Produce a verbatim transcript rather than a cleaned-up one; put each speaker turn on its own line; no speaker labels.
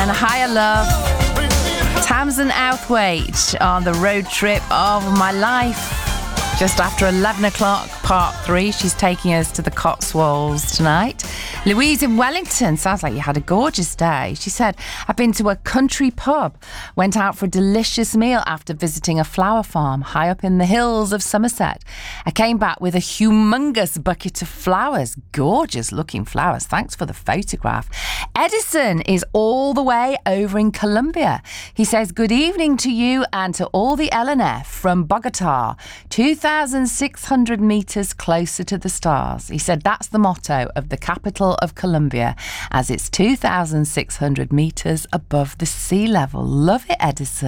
and Higher Love. Tamsin Outhwaite on the road trip of my life. Just after eleven o'clock, part three. She's taking us to the Cotswolds tonight. Louise in Wellington, sounds like you had a gorgeous day. She said, I've been to a country pub, went out for a delicious meal after visiting a flower farm high up in the hills of Somerset. I came back with a humongous bucket of flowers. Gorgeous looking flowers. Thanks for the photograph. Edison is all the way over in Colombia. He says, good evening to you and to all the L N F from Bogota. two thousand six hundred metres closer to the stars. He said that's the motto of the capital of Colombia, as it's two thousand six hundred metres above the sea level. Love it, Edison.